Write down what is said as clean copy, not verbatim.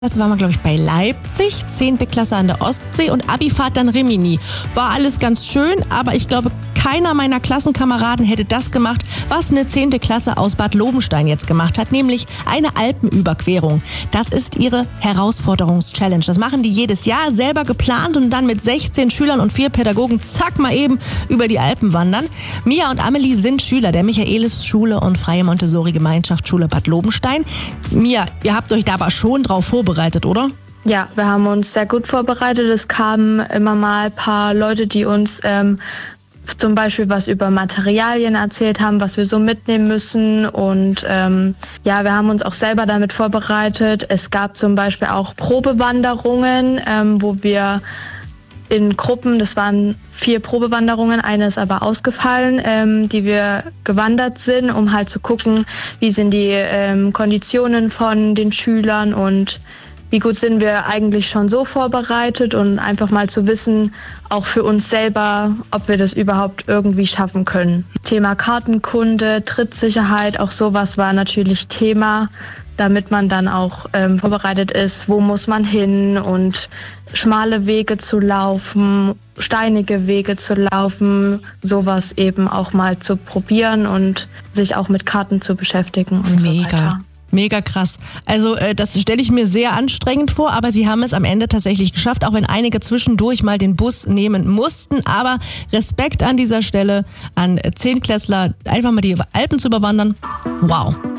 Das waren wir, glaube ich, bei Leipzig, 10. Klasse an der Ostsee und Abifahrt dann Rimini. War alles ganz schön, aber ich glaube, keiner meiner Klassenkameraden hätte das gemacht, was eine 10. Klasse aus Bad Lobenstein jetzt gemacht hat, nämlich eine Alpenüberquerung. Das ist ihre Herausforderungs-Challenge. Das machen die jedes Jahr, selber geplant und dann mit 16 Schülern und 4 Pädagogen zack mal eben über die Alpen wandern. Mia und Amelie sind Schüler der Michaelis-Schule und Freie Montessori-Gemeinschaftsschule Bad Lobenstein. Mia, ihr habt euch da aber schon drauf vorbereitet, oder? Ja, wir haben uns sehr gut vorbereitet. Es kamen immer mal ein paar Leute, die uns zum Beispiel was über Materialien erzählt haben, was wir so mitnehmen müssen. Und wir haben uns auch selber damit vorbereitet. Es gab zum Beispiel auch Probewanderungen, wo wir in Gruppen, das waren 4 Probewanderungen, eine ist aber ausgefallen, die wir gewandert sind, um halt zu gucken, wie sind die Konditionen von den Schülern und wie gut sind wir eigentlich schon so vorbereitet und einfach mal zu wissen, auch für uns selber, ob wir das überhaupt irgendwie schaffen können. Thema Kartenkunde, Trittsicherheit, auch sowas war natürlich Thema, damit man dann auch vorbereitet ist, wo muss man hin und schmale Wege zu laufen, steinige Wege zu laufen, sowas eben auch mal zu probieren und sich auch mit Karten zu beschäftigen und so weiter. Mega krass. Also das stelle ich mir sehr anstrengend vor, aber sie haben es am Ende tatsächlich geschafft, auch wenn einige zwischendurch mal den Bus nehmen mussten. Aber Respekt an dieser Stelle an 10-Klässler, einfach mal die Alpen zu überwandern. Wow.